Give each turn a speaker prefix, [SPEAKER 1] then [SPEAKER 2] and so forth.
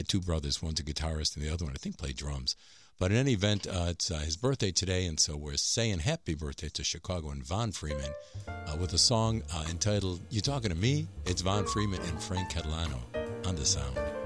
[SPEAKER 1] had two brothers. One's a guitarist, and the other one, I think, played drums. But in any event, it's his birthday today, and so we're saying happy birthday to Chicagoan Von Freeman with a song entitled "You Talking to Me?" It's Von Freeman and Frank Catalano on The Sound.